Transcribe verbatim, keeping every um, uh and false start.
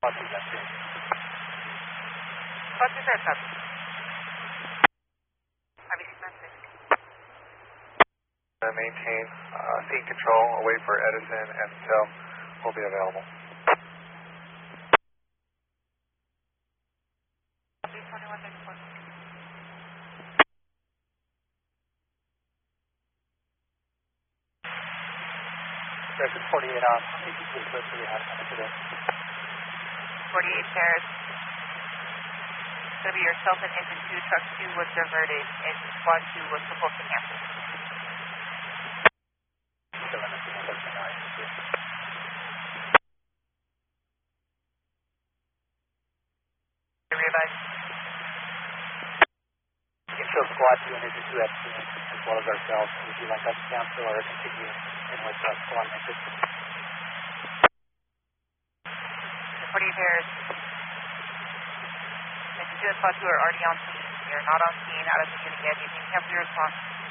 Copy that. Copy that, copy. Obviously, message. Maintain uh, seat control, await for Edison, and so will be available. B twenty-one thirty-four. Section forty-eight on. eighty-three foot three half today. forty-eight pairs. It's going to be yourself and engine two, truck two was diverted, and squad two was supposed to cancel. Revise. You can show squad two and engine two at scene, as well as ourselves. Would you like us to cancel or continue in with uh, squad message? forty-eight pairs. Engine two and squad two are already on scene. You're not on scene, out of the unit yet. You can cancel your response.